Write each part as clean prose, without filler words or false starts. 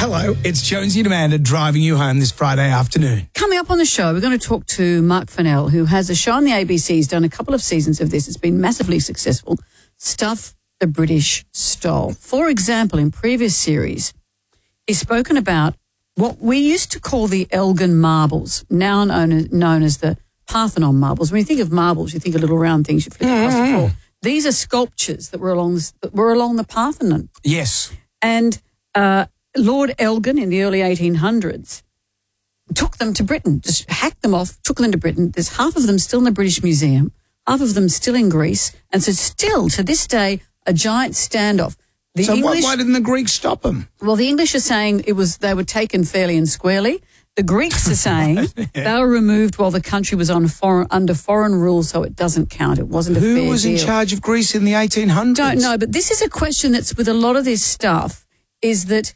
Hello, it's Jonesy and Amanda driving you home this Friday afternoon. Coming up on the show, we're going to talk to Mark Fennell, who has a show on the ABC. He's done a couple of seasons of this. It's been massively successful. Stuff the British Stole. For example, in previous series, he's spoken about what we used to call the Elgin marbles, now known as the Parthenon marbles. When you think of marbles, you think of little round things you flip across the floor. These are sculptures that were along the Parthenon. Yes. And Lord Elgin in the early 1800s took them to Britain, just hacked them off, took them to Britain. There's half of them still in the British Museum, half of them still in Greece, and so still to this day a giant standoff. Why didn't the Greeks stop them? Well, the English are saying they were taken fairly and squarely. The Greeks are saying they were removed while the country was under foreign rule, so it doesn't count. It wasn't a fair deal. Who was in charge of Greece in the 1800s? Don't know, but this is a question that's with a lot of this stuff, is that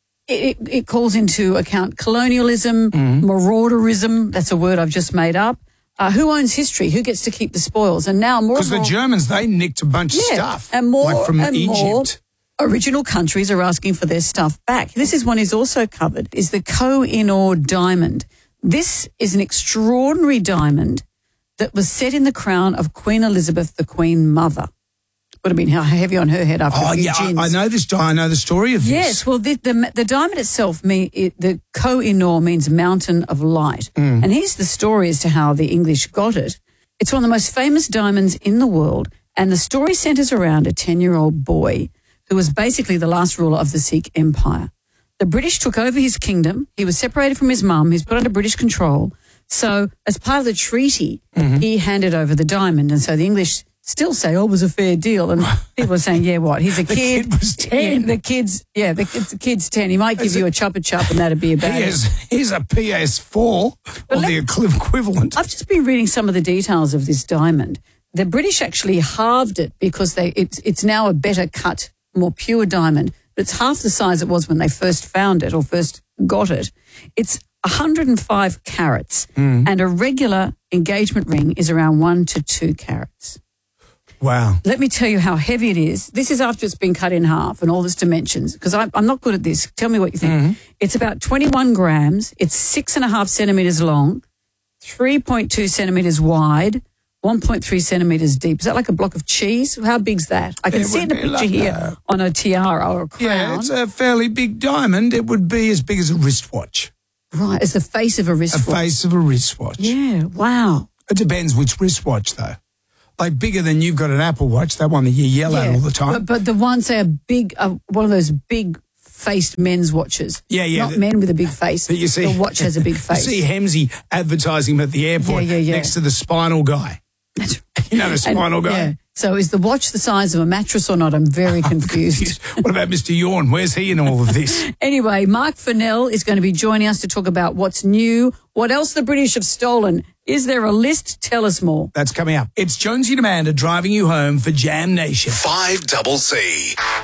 it calls into account colonialism, marauderism, that's a word I've just made up. Who owns history? Who gets to keep the spoils? And now more... Because the Germans, they nicked a bunch of stuff. And more like from and Egypt. More original countries are asking for their stuff back. This is one he's also covered, is the Koh-i-Noor diamond. This is an extraordinary diamond that was set in the crown of Queen Elizabeth, the Queen Mother. Would have been heavy on her head after a few gins. I know this. I know the story of this. Yes, well, the diamond itself, the Koh-i-Noor means mountain of light. And here's the story as to how the English got it. It's one of the most famous diamonds in the world, and the story centres around a 10-year-old boy who was basically the last ruler of the Sikh Empire. The British took over his kingdom. He was separated from his mum. He was put under British control. So as part of the treaty, he handed over the diamond, and so the English still say, it was a fair deal. And people are saying, yeah, what? He's a kid. The kid was 10. Yeah, the kid's 10. He might give you a chupa-chup and that'd be about it. Here's a PS4 or the equivalent. I've just been reading some of the details of this diamond. The British actually halved it because it's now a better cut, more pure diamond. But it's half the size it was when they first found it or first got it. It's 105 carats and a regular engagement ring is around 1 to 2 carats. Wow. Let me tell you how heavy it is. This is after it's been cut in half and all its dimensions, because I'm not good at this. Tell me what you think. It's about 21 grams. It's 6.5 centimetres long, 3.2 centimetres wide, 1.3 centimetres deep. Is that like a block of cheese? How big's that? I can see it in the picture here on a tiara or a crown. Yeah, it's a fairly big diamond. It would be as big as a wristwatch. Right, it's the face of a wristwatch. A face of a wristwatch. Yeah, wow. It depends which wristwatch, though. Like bigger than you've got an Apple Watch, that one that you yell at all the time. But the ones that are big, one of those big-faced men's watches. Yeah. Not men with a big face. That you see, the watch has a big face. You see Hemsey advertising him at the airport next to the spinal guy. You know the spinal guy? Yeah. So is the watch the size of a mattress or not? I'm very confused. What about Mr. Yawn? Where's he in all of this? Anyway, Mark Fennell is going to be joining us to talk about what's new, what else the British have stolen. Is there a list? Tell us more. That's coming up. It's Jonesy and Amanda driving you home for Jam Nation. 5CC.